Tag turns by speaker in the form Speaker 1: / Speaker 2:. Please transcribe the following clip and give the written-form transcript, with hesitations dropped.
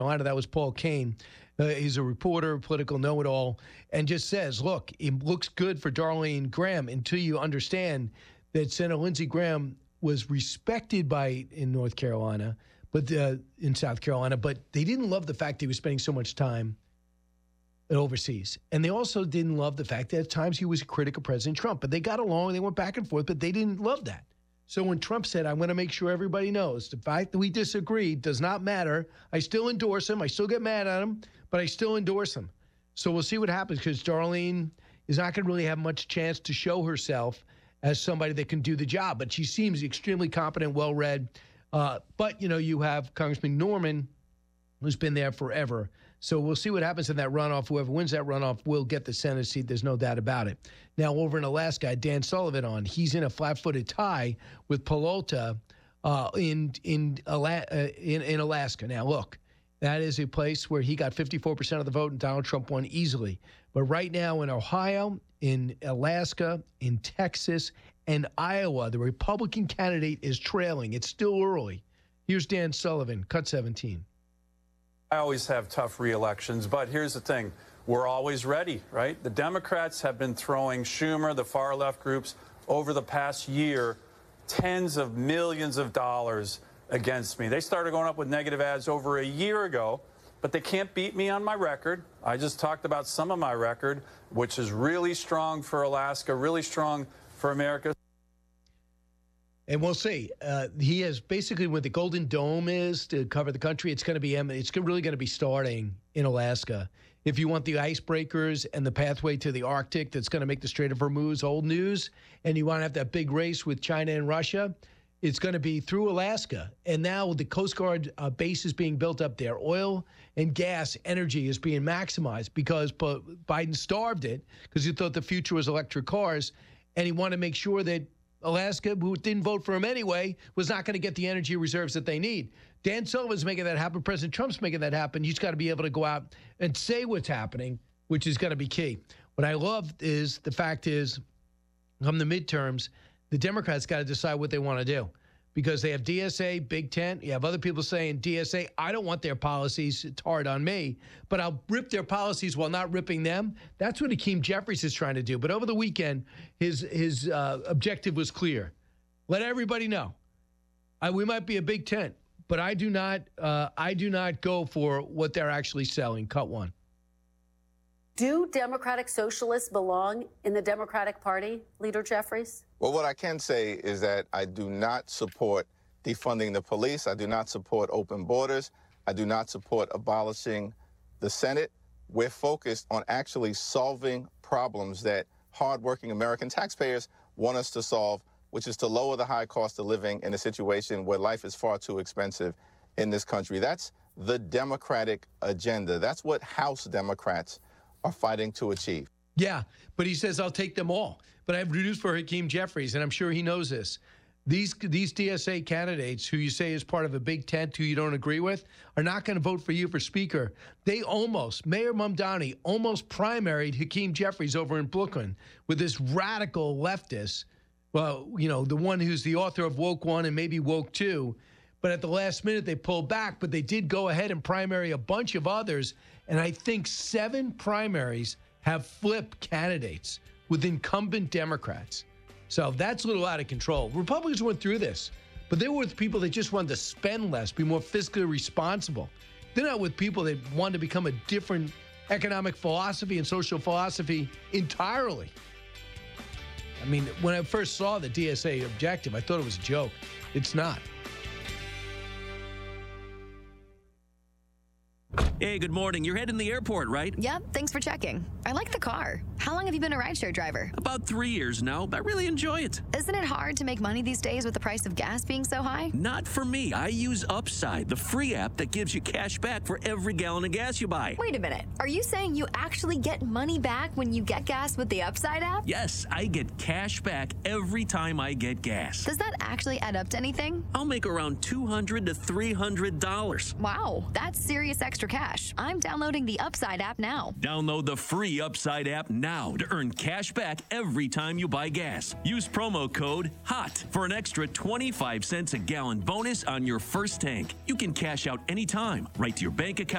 Speaker 1: Carolina. That was Paul Kane. He's a reporter, political know-it-all, and just says, look, it looks good for Darlene Graham until you understand that Senator Lindsey Graham was respected in North Carolina, but in South Carolina, but they didn't love the fact he was spending so much time overseas. And they also didn't love the fact that at times he was a critic of President Trump. But they got along, they went back and forth, but they didn't love that. So when Trump said, I'm going to make sure everybody knows, the fact that we disagree does not matter. I still endorse him. I still get mad at him, but I still endorse him. So we'll see what happens, because Darlene is not going to really have much chance to show herself as somebody that can do the job. But she seems extremely competent, well-read. But, you have Congressman Norman, who's been there forever. So we'll see what happens in that runoff. Whoever wins that runoff will get the Senate seat. There's no doubt about it. Now, over in Alaska, Dan Sullivan on. He's in a flat-footed tie with Pelota in Alaska. Now, look, that is a place where he got 54% of the vote and Donald Trump won easily. But right now in Ohio, in Alaska, in Texas, and Iowa, the Republican candidate is trailing. It's still early. Here's Dan Sullivan, cut 17.
Speaker 2: I always have tough re-elections, but here's the thing. We're always ready, right? The Democrats have been throwing Schumer, the far-left groups, over the past year, tens of millions of dollars against me. They started going up with negative ads over a year ago, but they can't beat me on my record. I just talked about some of my record, which is really strong for Alaska, really strong for America.
Speaker 1: And we'll see. He has basically what the Golden Dome is to cover the country. It's going to be really going to be starting in Alaska. If you want the icebreakers and the pathway to the Arctic that's going to make the Strait of Hormuz old news, and you want to have that big race with China and Russia, it's going to be through Alaska. And now the Coast Guard base is being built up there. Oil and gas energy is being maximized because Biden starved it because he thought the future was electric cars, and he wanted to make sure that Alaska, who didn't vote for him anyway, was not going to get the energy reserves that they need. Dan Sullivan's making that happen. President Trump's making that happen. He's got to be able to go out and say what's happening, which is going to be key. What I love is the fact is, come the midterms, the Democrats got to decide what they want to do, because they have DSA, Big Tent. You have other people saying, DSA, I don't want their policies. It's hard on me, but I'll rip their policies while not ripping them. That's what Hakeem Jeffries is trying to do. But over the weekend, his objective was clear. Let everybody know. We might be a Big Tent, but I do not go for what they're actually selling. Cut one.
Speaker 3: Do Democratic Socialists belong in the Democratic Party, Leader Jeffries?
Speaker 4: Well, what I can say is that I do not support defunding the police. I do not support open borders. I do not support abolishing the Senate. We're focused on actually solving problems that hardworking American taxpayers want us to solve, which is to lower the high cost of living in a situation where life is far too expensive in this country. That's the Democratic agenda. That's what House Democrats are fighting to achieve.
Speaker 1: Yeah, but he says, I'll take them all. But I have news for Hakeem Jeffries, and I'm sure he knows this. These DSA candidates who you say is part of a big tent who you don't agree with are not going to vote for you for speaker. Mayor Mamdani almost primaried Hakeem Jeffries over in Brooklyn with this radical leftist, well, the one who's the author of Woke 1 and maybe Woke 2. But at the last minute, they pulled back, but they did go ahead and primary a bunch of others. And I think 7 primaries have flipped candidates with incumbent Democrats. So that's a little out of control. Republicans went through this, but they were with people that just wanted to spend less, be more fiscally responsible. They're not with people that want to become a different economic philosophy and social philosophy entirely. I mean, when I first saw the DSA objective, I thought it was a joke. It's not.
Speaker 5: Hey, good morning. You're heading to the airport, right?
Speaker 6: Yep, thanks for checking. I like the car. How long have you been a rideshare driver?
Speaker 5: About 3 years now. I really enjoy it.
Speaker 6: Isn't it hard to make money these days with the price of gas being so high?
Speaker 5: Not for me. I use Upside, the free app that gives you cash back for every gallon of gas you buy.
Speaker 6: Wait a minute. Are you saying you actually get money back when you get gas with the Upside app?
Speaker 5: Yes, I get cash back every time I get gas.
Speaker 6: Does that actually add up to anything?
Speaker 5: I'll make around $200 to $300.
Speaker 6: Wow, that's serious extra cash. I'm downloading the Upside app now.
Speaker 5: Download the free Upside app now to earn cash back every time you buy gas. Use promo code HOT for an extra 25 cents a gallon bonus on your first tank. You can cash out anytime, right to your bank account.